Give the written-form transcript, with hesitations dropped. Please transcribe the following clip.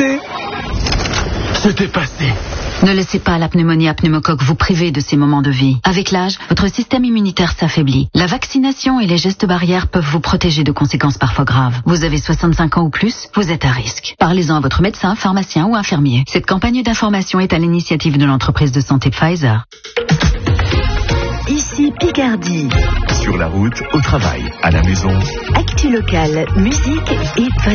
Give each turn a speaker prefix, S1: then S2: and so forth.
S1: passé. C'était passé.
S2: Ne laissez pas la pneumonie à pneumocoque vous priver de ces moments de vie. Avec l'âge, votre système immunitaire s'affaiblit. La vaccination et les gestes barrières peuvent vous protéger de conséquences parfois graves. Vous avez 65 ans ou plus, vous êtes à risque. Parlez-en à votre médecin, pharmacien ou infirmier. Cette campagne d'information est à l'initiative de l'entreprise de santé Pfizer.
S3: Ici Picardie.
S4: Sur la route, au travail, à la maison.
S3: Actu locale, musique et